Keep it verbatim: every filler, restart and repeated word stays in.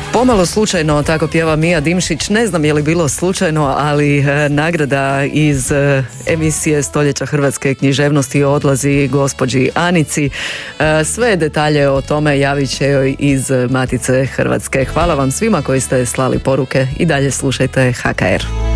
Pomalo slučajno, tako pjeva Mija Dimšić. Ne znam je li bilo slučajno, ali e, nagrada iz e, emisije Stoljeća hrvatske književnosti odlazi gospođi Anici. E, sve detalje o tome javit će joj iz Matice Hrvatske. Hvala vam svima koji ste slali poruke i dalje slušajte H K R.